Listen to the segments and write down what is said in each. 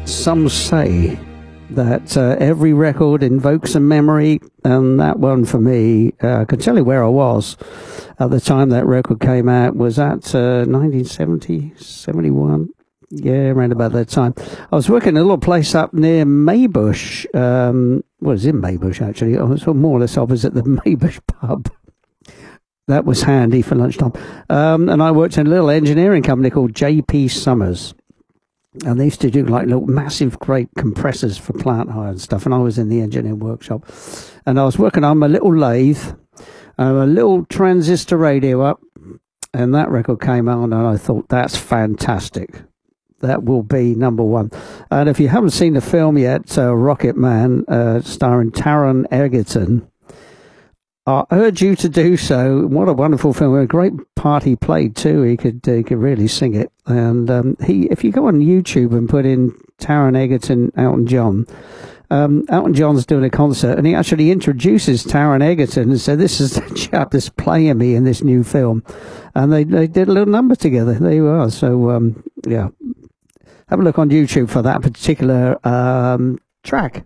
Some say that every record invokes a memory, and that one for me, I can tell you where I was at the time that record came out. Was at 1970, 71. Yeah, around about that time. I was working in a little place up near Maybush. Well, it was in Maybush, actually. I was more or less opposite the Maybush pub. That was handy for lunchtime. And I worked in a little engineering company called J.P. Summers. And they used to do like little massive, great compressors for plant hire and stuff. And I was in the engineering workshop. And I was working on my little lathe, a little transistor radio up. And that record came out, and I thought, that's fantastic. That will be number one. And if you haven't seen the film yet, Rocket Man, starring Taron Egerton, I urge you to do so. What a wonderful film! A great part he played too. He could really sing it. And if you go on YouTube and put in Taron Egerton, Elton John, Elton John's doing a concert, and he actually introduces Taron Egerton and said, "This is the chap that's playing me in this new film." And they did a little number together. There you are. So yeah, have a look on YouTube for that particular track.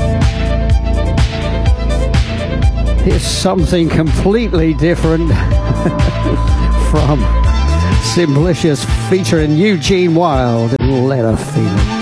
Here's something completely different from Simplicious featuring Eugene Wilde and Let Her Feel It.